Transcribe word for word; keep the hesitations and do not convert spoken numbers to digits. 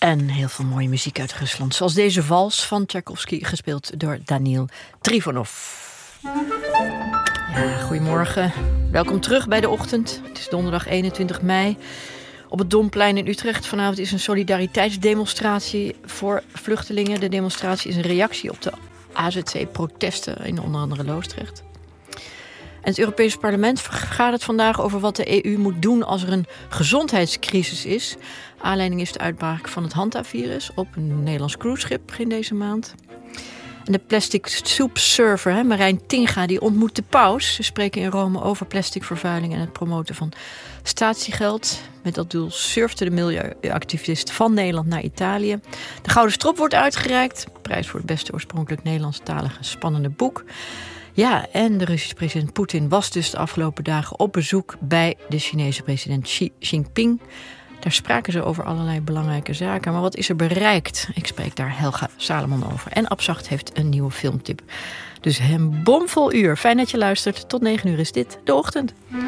En heel veel mooie muziek uit Rusland. Zoals deze vals van Tchaikovsky, gespeeld door Daniil Trifonov. Ja, goedemorgen. Welkom terug bij De Ochtend. Het is donderdag eenentwintig mei. Op het Domplein in Utrecht vanavond is een solidariteitsdemonstratie voor vluchtelingen. De demonstratie is een reactie op de A Z C-protesten in onder andere Loosdrecht. En het Europese parlement vergadert vandaag over wat de E U moet doen als er een gezondheidscrisis is. Aanleiding is de uitbraak van het Hanta-virus op een Nederlands cruiseschip begin deze maand. En de plastic soepsurfer, hè, Marijn Tinga, die ontmoet de paus. Ze spreken in Rome over plasticvervuiling en het promoten van statiegeld. Met dat doel surfte de milieuactivist van Nederland naar Italië. De Gouden Strop wordt uitgereikt. Prijs voor het beste oorspronkelijk Nederlandstalige spannende boek. Ja, en de Russische president Poetin was dus de afgelopen dagen op bezoek bij de Chinese president Xi Jinping. Daar spraken ze over allerlei belangrijke zaken. Maar wat is er bereikt? Ik spreek daar Helga Salomon over. En Abzacht heeft een nieuwe filmtip. Dus een bomvol uur. Fijn dat je luistert. Tot negen uur is dit De Ochtend.